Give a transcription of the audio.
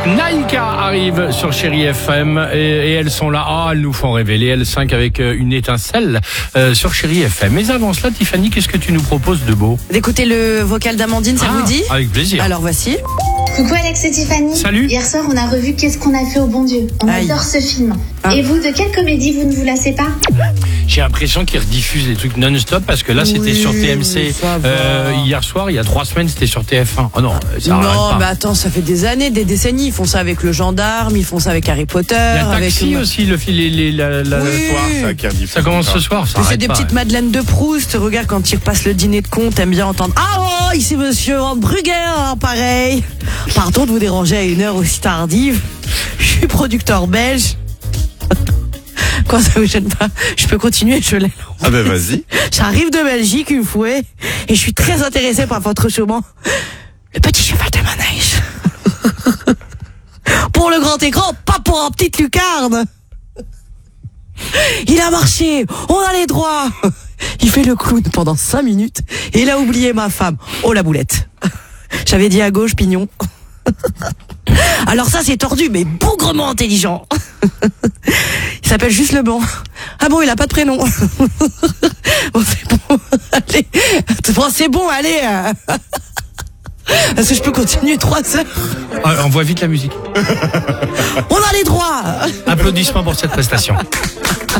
Naïka arrive sur Chérie FM et elles sont là. Ah, elles nous font rêver. Les L5 avec une étincelle sur Chérie FM. Mais avant cela, Tiffany, qu'est-ce que tu nous proposes de beau? D'écouter le vocal d'Amandine, ça vous dit? Avec plaisir. Alors voici. Coucou Alex et Tiffany. Salut. Hier soir, on a revu Qu'est-ce qu'on a fait au bon Dieu. On Aïe. adore ce film. Ah. Et vous, de quelle comédie vous ne vous lassez pas? J'ai l'impression qu'ils rediffusent des trucs non-stop parce que là, c'était Oui, sur TMC. ça va. Hier soir, il y a 3 semaines, c'était sur TF1. Oh non, ça arrête Non, pas. mais attends, ça fait des années, des décennies. Ils font ça avec le gendarme, ils font ça avec Harry Potter. Il y a avec Taxi aussi, le Oui. soir. Ça commence ce soir, ça Mais c'est arrête des pas. petites Madeleines de Proust. Regarde, quand ils repassent le dîner de con, t'aimes bien entendre. Ah oh, ici monsieur Van Brugger, pareil. Pardon de vous déranger à une heure aussi tardive. Je suis producteur belge. Quoi, ça vous gêne pas? Je peux continuer, je l'ai. Ah ben vas-y. J'arrive de Belgique une fois et je suis très intéressée par votre chemin. Le petit cheval de manège. Pour le grand écran, pas pour un petite lucarne. Il a marché, on a les droits. Il fait le clown pendant 5 minutes et il a oublié ma femme. Oh la boulette. J'avais dit à gauche, pignon. Alors ça c'est tordu mais bougrement intelligent. Il s'appelle juste Leblanc. Ah bon, il a pas de prénom. Bon, c'est bon. Allez. Bon, c'est bon, allez. Est-ce que je peux continuer 3 heures? Ah, envoie vite la musique. On a les droits. Applaudissements pour cette prestation.